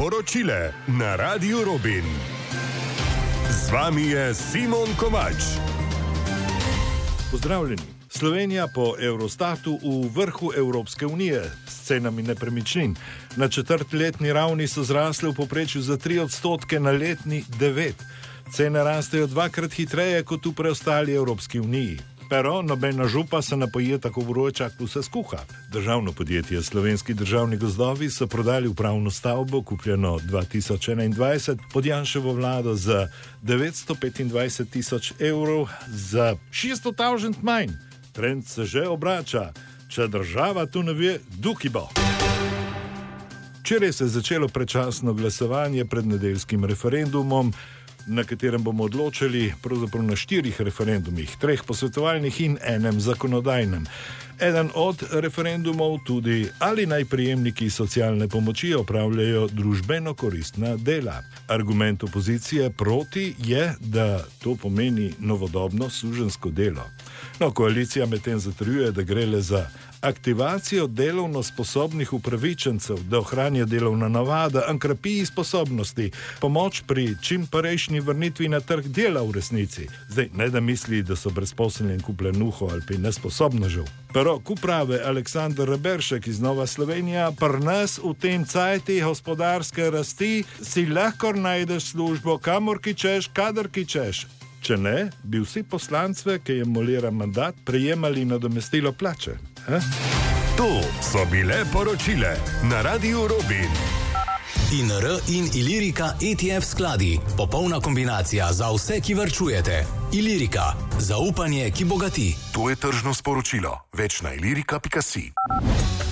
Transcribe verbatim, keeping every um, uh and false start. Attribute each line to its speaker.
Speaker 1: poročile na Radiu Robin. Z vami je Simon Kovač.
Speaker 2: Pozdravljeni. Slovenija po Eurostatu v vrhu Evropske unije s cenami nepremičnin. Na četrtletni ravni so zrasle v povprečju za tri odstotke, na letni devet. Cene rastejo dvakrat hitreje kot v preostali Evropski uniji. Pero nobena župa se ne poje tako vroča, ko se skuha. Državno podjetje Slovenski državni gozdovi so prodali upravno stavbo, kupljeno dva tisoč enaindvajset, pod Janševo vlado za devetsto petindvajset tisoč evrov, za šeststo tisoč manj. Trend se že obrača. Če država tu ne ve, duki bo. Včeraj se je začelo predčasno glasovanje pred nedeljskim referendumom, na katerem bomo odločili pravzaprav na štirih referendumih, treh posvetovalnih in enem zakonodajnem. Eden od referendumov tudi, ali naj prejemniki socialne pomoči opravljajo družbeno koristna dela. Argument opozicije proti je, da to pomeni novodobno suženjsko delo. No, koalicija medtem zatrjuje, da gre le za aktivacijo delovno sposobnih upravičencev, da ohranja delovna navada, in krepi sposobnosti, pomoč pri čim prejšnji vrnitvi na trg dela v resnici. Zdaj, ne da misli, da so brezposelni in kupljenuho ali pa nesposobnežev. Pero, ko pravi Aleksander Reberšek iz Nova Slovenija, pri nas v tem cajti gospodarske rasti si lahko najdeš službo, kamor ki češ, kadar ki češ. Če ne, bi vsi poslancve, ki jim molira mandat, prejemali nadomestilo plače. Ha?
Speaker 1: To so bile poročile na Radiu Robin.
Speaker 3: I N R in Ilirika E T F skladi. Popolna kombinacija za vse, ki varčujete. Ilirika. Zaupanje, ki bogati.
Speaker 1: To je tržno sporočilo. Več na ilirika pika si.